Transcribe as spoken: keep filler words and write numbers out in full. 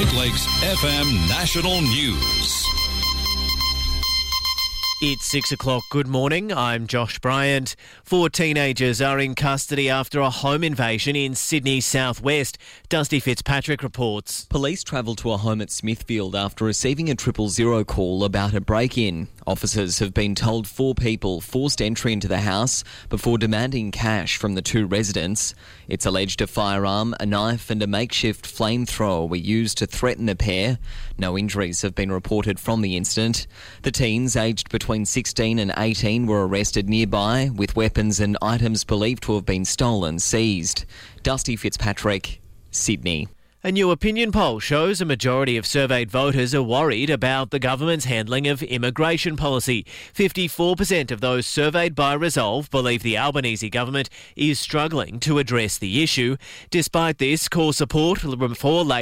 Great Lakes F M National News. It's six o'clock. Good morning. I'm Josh Bryant. Four teenagers are in custody after a home invasion in Sydney's southwest. Dusty Fitzpatrick reports. Police travelled to a home at Smithfield after receiving a triple zero call about a break-in. Officers have been told four people forced entry into the house before demanding cash from the two residents. It's alleged a firearm, a knife and a makeshift flamethrower were used to threaten the pair. No injuries have been reported from the incident. The teens, aged between sixteen and eighteen, were arrested nearby with weapons and items believed to have been stolen seized. Dusty Fitzpatrick, Sydney. A new opinion poll shows a majority of surveyed voters are worried about the government's handling of immigration policy. fifty-four percent of those surveyed by Resolve believe the Albanese government is struggling to address the issue. Despite this, core support for Labor